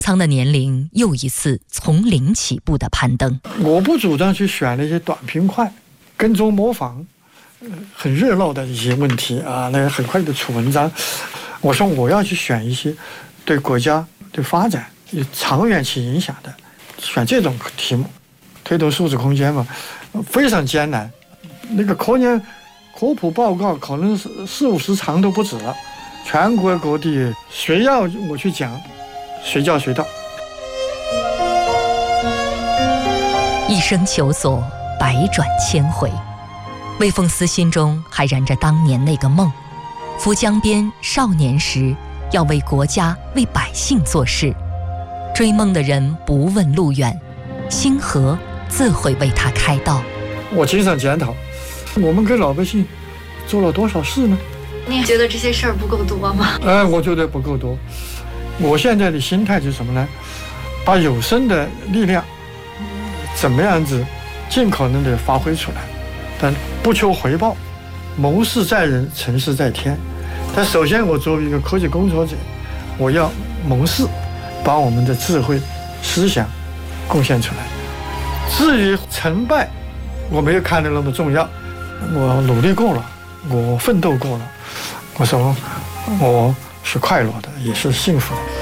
仓的年龄又一次从零起步的攀登。 我不主张去选那些短平快、跟踪模仿、很热闹的一些问题啊，那很快的出文章。我说我要去选一些对国家对发展有长远起影响的，选这种题目。推动数字空间嘛，非常艰难。那个科普报告可能是40-50长都不止了，全国各地谁要我去讲，随叫随到。 一生求索，百转千回。魏凤思心中还燃着当年那个梦，浮江边少年时要为国家为百姓做事。追梦的人不问路远，星河自会为他开道。 我经常检讨，我们给老百姓做了多少事呢？ 你觉得这些事儿不够多吗？ 我觉得不够多。我现在的心态是什么呢？把有生的力量怎么样子尽可能的发挥出来，但不求回报，谋事在人，成事在天。但首先我作为一个科技工作者，我要谋事，把我们的智慧思想贡献出来。至于成败，我没有看得那么重要。我努力过了，我奋斗过了，我说我是快乐的，也是幸福的。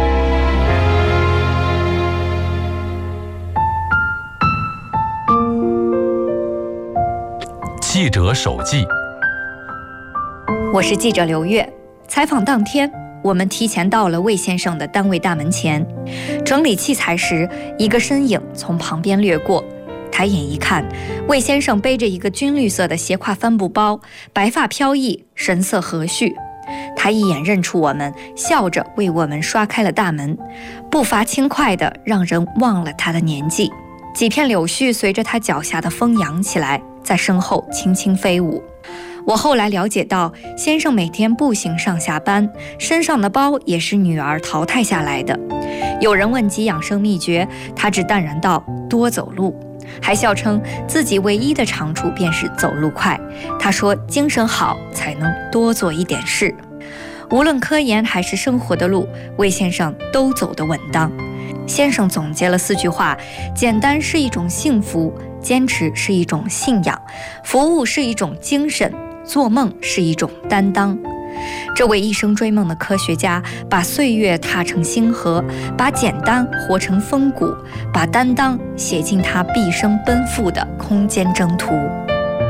记者手记。 我是记者刘月。采访当天，我们提前到了魏先生的单位大门前，整理器材时，一个身影从旁边掠过。抬眼一看，魏先生背着一个军绿色的斜挎帆布包，白发飘逸，神色和煦。他一眼认出我们，笑着为我们刷开了大门，步伐轻快的让人忘了他的年纪。几片柳絮随着他脚下的风扬起来，在身后轻轻飞舞。我后来了解到，先生每天步行上下班，身上的包也是女儿淘汰下来的。有人问及养生秘诀，他只淡然道：多走路，还笑称自己唯一的长处便是走路快。他说精神好才能多做一点事。无论科研还是生活的路，魏先生都走得稳当。先生总结了4句话：简单是一种幸福，坚持是一种信仰，服务是一种精神，做梦是一种担当。这位一生追梦的科学家，把岁月踏成星河，把简单活成风骨，把担当写进他毕生奔赴的空间征途。